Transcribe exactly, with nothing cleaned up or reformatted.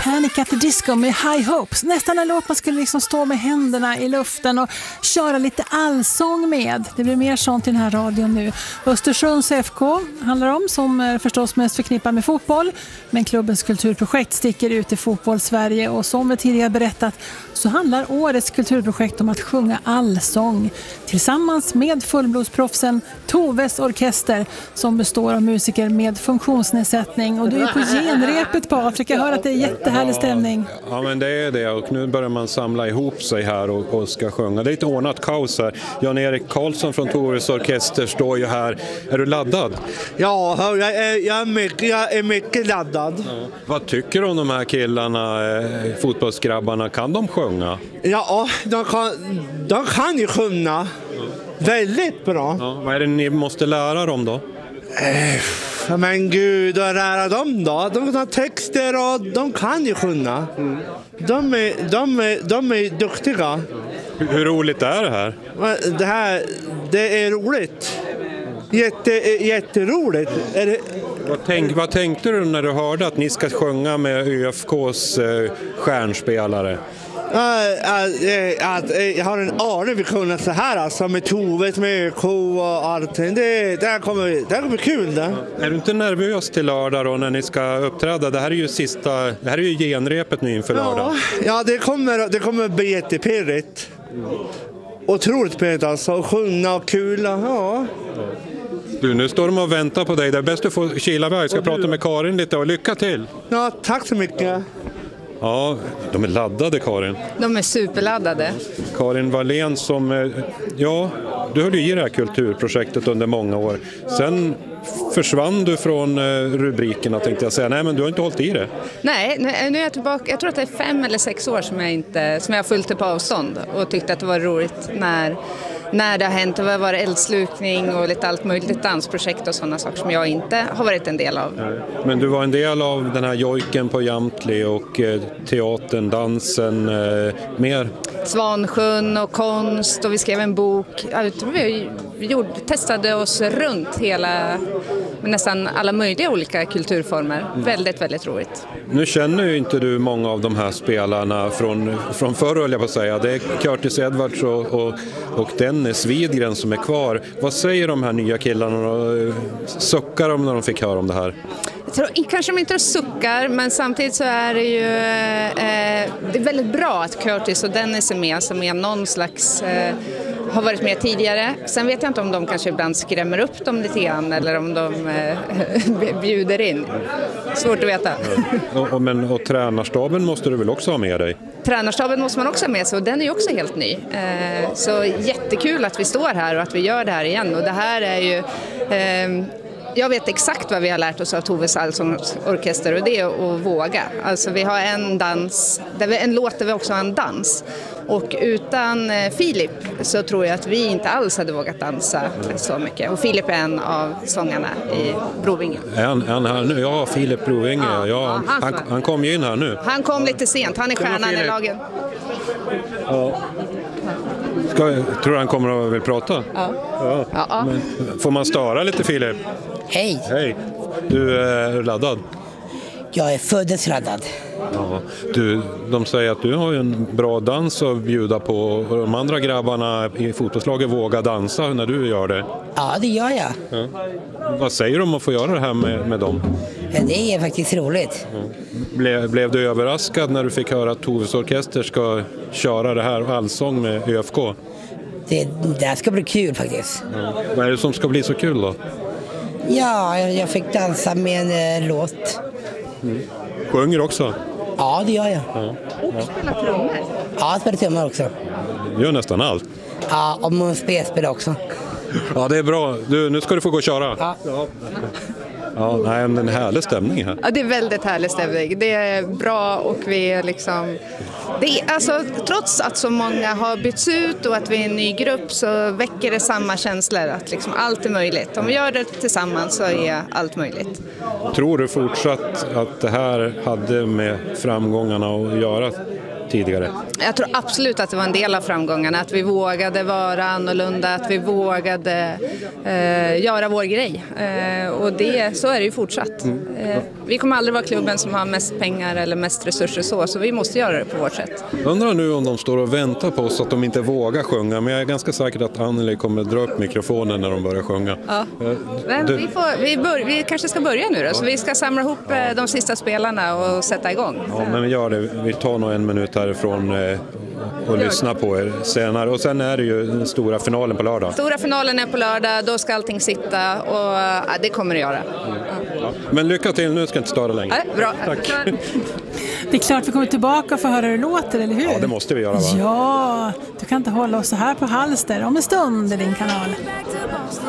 Panic at the Disco med High Hopes. Nästan en låt man skulle liksom stå med händerna i luften och köra lite allsång med. Det blir mer sånt i den här radion nu. Östersunds F K handlar om, som är förstås mest förknippad med fotboll. Men klubbens kulturprojekt sticker ut i fotboll-Sverige, och som vi tidigare berättat så handlar årets kulturprojekt om att sjunga allsång tillsammans med fullblodsproffsen Toves orkester, som består av musiker med funktionsnedsättning. Och du är på genrepet, Patrik. Jag hör att det är jättehärlig stämning. Ja, men det är det, och nu börjar man samla ihop sig här och, och ska sjunga. Det är lite ordnat kaos här. Jan-Erik Karlsson från Toves orkester står ju här. Är du laddad? Ja, jag är, jag är, mycket, jag är mycket laddad. Ja. Vad tycker du om de här killarna, eh, fotbollsgrabbarna? Kan de sjunga? Ja, de kan, de kan ju sjunga. Väldigt bra. Ja, vad är det ni måste lära dem då? Eh, men gud, vad lära dem då? De har texter och de kan ju sjunga. Mm. De, är, de, är, de är duktiga. Hur, hur roligt är det här? Det här, det är roligt. Jätte, jätteroligt. Är det... vad, tänk, vad tänkte du när du hörde att ni ska sjunga med Ö F K:s eh, stjärnspelare? Att, att, jag har en aning vi kunde så här, alltså, med Tovet, med Ö K och allting. Det, det, här kommer, det här kommer kul. Det. Är du inte nervös till lördag då, när ni ska uppträda? Det här är ju sista, det här är ju genrepet nu inför lördag. Ja, ja det, kommer, det kommer bli jättepirrigt. Otroligt pirrigt alltså. Och sjunga och kula. Ja. Du, nu står de och väntar på dig. Det är bäst att få kila iväg. Jag ska prata med Karin lite, och lycka till. Ja, tack så mycket. Ja, de är laddade, Karin. De är superladdade. Karin Wallén, som, ja, du höll ju i det här kulturprojektet under många år. Sen försvann du från rubrikerna, tänkte jag säga. Nej, men du har inte hållit i det. Nej, nu är jag tillbaka. Jag tror att det är fem eller sex år som jag, inte, som jag har följt det på avstånd och tyckte att det var roligt när... när det har hänt. Det har varit eldslukning och lite allt möjligt dansprojekt och sådana saker som jag inte har varit en del av. Men du var en del av den här jojken på Jamtli och eh, teatern, dansen, eh, mer? Svansjön och konst, och vi skrev en bok. Vi gjorde, testade oss runt hela, nästan alla möjliga olika kulturformer. Mm. Väldigt, väldigt roligt. Nu känner ju inte du många av de här spelarna från, från förr, höll jag på att säga. Det är Curtis Edwards och, och, och Dennis Widgren som är kvar. Vad säger de här nya killarna? Suckar de när de fick höra om det här? Jag tror, kanske de inte suckar, men samtidigt så är det ju eh, det är väldigt bra att Curtis och Dennis är med, som är någon slags eh, har varit med tidigare. Sen vet jag inte om de kanske ibland skrämmer upp dem lite grann, eller om de eh, bjuder in. Svårt att veta. och, och, men, och tränarstaben måste du väl också ha med dig? Tränarstaben måste man också ha med sig, och den är ju också helt ny. Eh, så jättekul att vi står här och att vi gör det här igen. Och det här är ju... Eh, Jag vet exakt vad vi har lärt oss av Toves allsångsorkester, och det är att våga. Alltså vi har en dans, där vi, en låt där vi också har en dans. Och utan Filip så tror jag att vi inte alls hade vågat dansa så mycket. Och Filip är en av sångarna i Brovinge. Är han, är han här nu? Ja, Filip Brovinge. Ja, ja, han, han, han kom ju in här nu. Han kom lite sent, han är stjärnan i lagen. Ja. Ska, tror du han kommer att vill prata? Ja. Ja. Ja. Men, får man störa lite, Filip? Hej. Hej. Du är laddad? Jag är föddes laddad. Ja. Du, de säger att du har en bra dans att bjuda på, och de andra grabbarna i fotbollslaget vågar dansa när du gör det. Ja, det gör jag. Ja. Vad säger du om att få göra det här med, med dem? Det är faktiskt roligt. Ja. Ble, blev du överraskad när du fick höra att Toves orkester ska köra det här allsång med Ö F K? Det, det här ska bli kul faktiskt. Ja. Vad är det som ska bli så kul då? Ja, jag fick dansa med en eh, låt. Mm. Sjunger också? Ja, det gör jag. Ja. Och spelar trummor? Ja, jag spelar trummor också. Gör nästan allt. Ja, och munspel spelar också. Ja, det är bra. Du, nu ska du få gå och köra. Ja. Ja. Ja, nej, en härlig stämning här. Ja, det är väldigt härlig stämning. Det är bra, och vi är liksom... Det är, alltså, trots att så många har bytts ut och att vi är en ny grupp, så väcker det samma känslor, att liksom allt är möjligt. Om vi gör det tillsammans så är allt möjligt. Tror du fortsatt att det här hade med framgångarna att göra tidigare? Jag tror absolut att det var en del av framgångarna, att vi vågade vara annorlunda, att vi vågade eh, göra vår grej. Eh, och det, så är det ju fortsatt. Mm. Eh. vi kommer aldrig vara klubben som har mest pengar eller mest resurser så, så vi måste göra det på vårt sätt. Undrar nu om de står och väntar på oss att de inte vågar sjunga, men jag är ganska säker att Anneli kommer dra upp mikrofonen när de börjar sjunga. Ja. Men vi, får, vi, bör, vi kanske ska börja nu då, så vi ska samla ihop ja. de sista spelarna och sätta igång. Ja, men vi gör det. Vi tar nog en minut härifrån och lyssna på er senare. Och sen är det ju den stora finalen på lördag. Stora finalen är på lördag, då ska allting sitta och ja, det kommer det göra. Mm. Ja. Men lycka till, nu ska jag inte störa längre. Ja, bra. Tack. Det är klart vi kommer tillbaka och få höra hur det låter, eller hur? Ja, det måste vi göra, va? Ja, du kan inte hålla oss så här på halster om en stund i din kanal.